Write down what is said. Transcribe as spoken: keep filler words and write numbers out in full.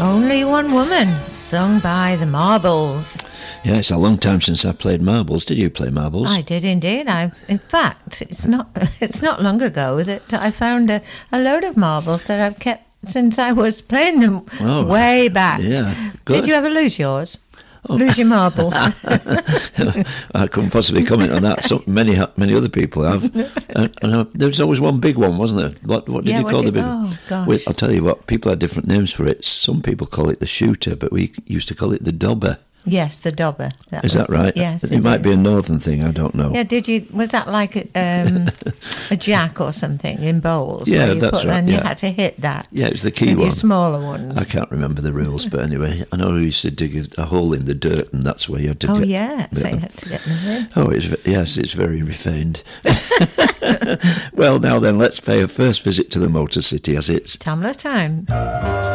Only One Woman, sung by the Marbles. Yeah, it's a long time since I played marbles. Did you play marbles? I did indeed. I, in fact, it's not it's not long ago that I found a, a load of marbles that I've kept since I was playing them Oh, way back. Yeah, good. Did you ever lose yours? Oh. Lose your marbles? I couldn't possibly comment on that. So many many other people have. And, and uh, there was always one big one, wasn't there? What what did Yeah, you what call did- the big oh, one? gosh. Well, I'll tell you what, people had different names for it. Some people call it the shooter, but we used to call it the dobber. Yes, the dobber. That Is was- that right? Yes, It, it might be a is. northern thing, I don't know. Yeah, did you? Was that like a, um, a jack or something in bowls? Yeah, where you that's put, right, And you yeah. had to hit that. Yeah, it was the key Maybe one. smaller ones. I can't remember the rules, but anyway, I know we used to dig a, a hole in the dirt, and that's where you had to Oh get... yeah, so you had to get them in. Oh, it's, ve- yes, it's very refined. Well, now then, let's pay a first visit to the Motor City as it's Tamla time.